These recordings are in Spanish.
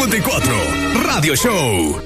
54 Radio Show.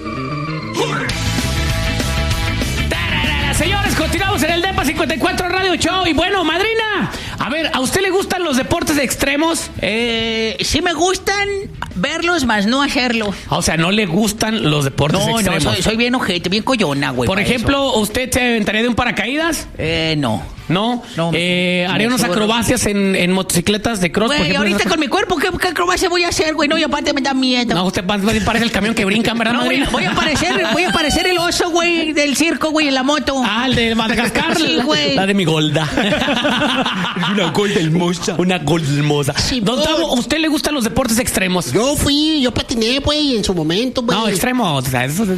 Señores, continuamos en el DEPA 54 Radio Show. Y bueno, madrina, a ver, ¿a usted le gustan los deportes extremos? Sí me gustan verlos, más no hacerlos. O sea, ¿no le gustan los deportes extremos? No, soy bien ojete, bien coyona, güey. Por ejemplo, eso. ¿usted se aventaría de un paracaídas? No. ¿No? ¿Haría unas acrobacias en motocicletas de cross? Güey, ahorita con mi cuerpo, ¿qué acrobacia voy a hacer, güey? No, y aparte me da miedo. No, usted parece el camión que brinca, ¿verdad, madrina? Voy a parecer el oso, güey, del circo, güey, en la moto. Ah, el de Madagascar. Sí, güey. La de mi Golda. Una Golda hermosa. Una Golda hermosa. Sí, Don Tavo, ¿a usted le gustan los deportes extremos? Yo patiné, güey, en su momento, güey. No, extremos. O sea, eso...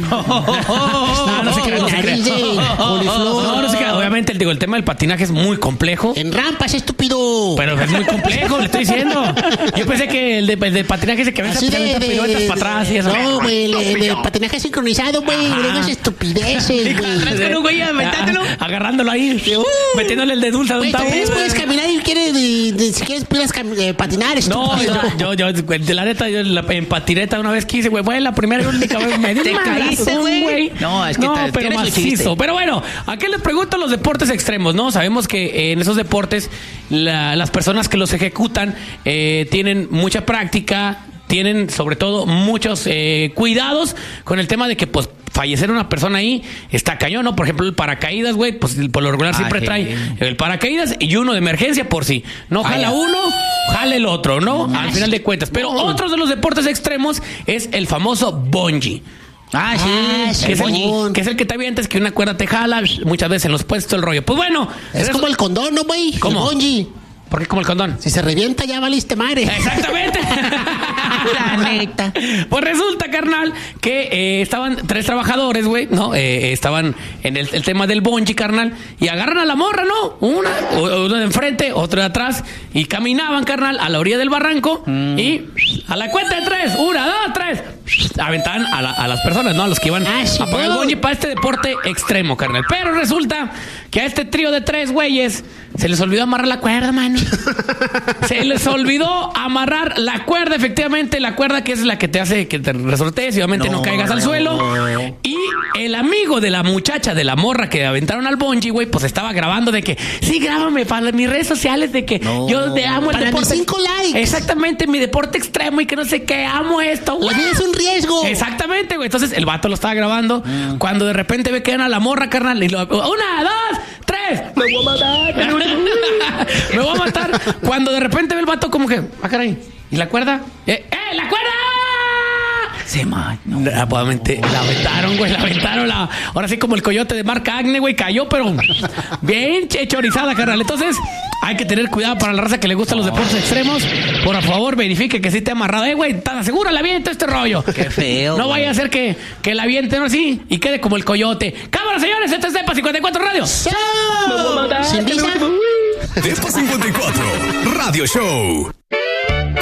no se crea, no se crea. No se crea. Obviamente, el tema del patinaje es muy complejo. En rampas, estúpido. Pero es muy complejo, le estoy diciendo. Yo pensé que el de patinaje se quedaba piruetas para atrás y eso. No, güey, el de patinaje sincronizado, güey. Esas estupideces, güey. Con un güey aventándolo, agarrándolo ahí, metiéndole el de dulce a Don Tavo. Puedes caminar y si quieres puedes patinar, estúpido. No, yo, de la neta, en patineta una vez quise, güey, fue la primera y única vez me dio ¿Te caíste, güey? No, es que pero macizo. Pero bueno, ¿a qué le pregunto los deportes extremos? No, sabemos que en esos deportes las personas que los ejecutan tienen mucha práctica, tienen sobre todo muchos cuidados con el tema de que pues fallecer una persona ahí está cañón, ¿no? Por ejemplo, el paracaídas, güey, pues por lo regular siempre trae el paracaídas y uno de emergencia por si no jala uno, jala el otro, ¿no? Al final de cuentas. Pero otro de los deportes extremos es el famoso bungee. Sí, que es el que te avientas, que una cuerda te jala, muchas veces en los puestos el rollo. Pues bueno. Es como el condón, ¿no, güey? ¿Cómo? El bungee. ¿Por qué como el condón? Si se revienta, ya valiste madre. Exactamente. La neta. Pues resulta, carnal, que estaban 3 trabajadores, güey, ¿no? Estaban en el tema del bungee, carnal, y agarran a la morra, ¿no? Una de enfrente, otra de atrás, y caminaban, carnal, a la orilla del barranco, y a la cuenta de 3, 1, 2, 3, aventaban a las personas, ¿no? A los que iban a pagar el bungee para este deporte extremo, carnal. Pero resulta que a este trío de 3 güeyes se les olvidó amarrar la cuerda, mano. Se les olvidó amarrar la cuerda, efectivamente, la cuerda que es la que te hace que te resortees y obviamente no caigas al suelo. Y el amigo de la muchacha, de la morra que aventaron al bungee, güey, pues estaba grabando de que, sí, grábame para mis redes sociales de que yo te amo el deporte. Para mis 5 likes. Exactamente, mi deporte extremo y que no sé qué, amo esto, güey. La vida es un riesgo. Exactamente, güey. Entonces el vato lo estaba grabando. Cuando de repente ve que era la morra, carnal, y 1, 2, 3. Me voy a matar. Me voy a matar. Cuando de repente ve el vato como que, caray, ¿y la cuerda? ¡La cuerda! Se man. Rápidamente la aventaron, güey, ahora sí como el coyote de Marc Agne, güey, cayó, pero bien chorizada, carnal. Entonces, hay que tener cuidado para la raza que le gustan los deportes extremos. Por favor, verifique que sí te ha amarrado. Güey, tan segura la avienta este rollo. Qué feo. No vaya a ser que la avienten así y quede como el coyote. Cámara, señores, esto es DEPA 54 Radio. Sin visa. DEPA 54 Radio Show.